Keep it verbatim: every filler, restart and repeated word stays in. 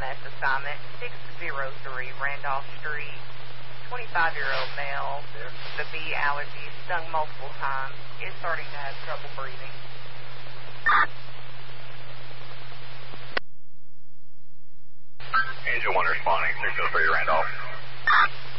last assignment, six oh three Randolph Street. twenty-five-year-old male. The bee allergy, stung multiple times. Is starting to have trouble breathing. Angel one responding, six oh three Randolph.